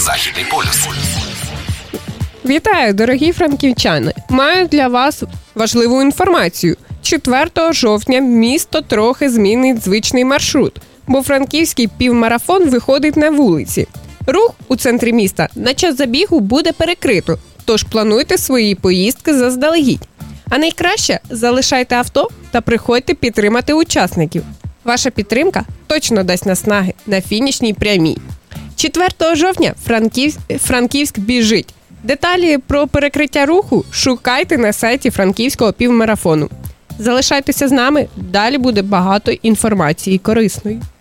Західний полюс. Вітаю, дорогі франківчани! Маю для вас важливу інформацію. 4 жовтня місто трохи змінить звичний маршрут, бо франківський півмарафон виходить на вулиці. Рух у центрі міста на час забігу буде перекрито, тож плануйте свої поїздки заздалегідь. А найкраще – залишайте авто та приходьте підтримати учасників. Ваша підтримка точно дасть наснаги на фінішній прямій. 4 жовтня Франківськ біжить. Деталі про перекриття руху шукайте на сайті Франківського півмарафону. Залишайтеся з нами, далі буде багато інформації корисної.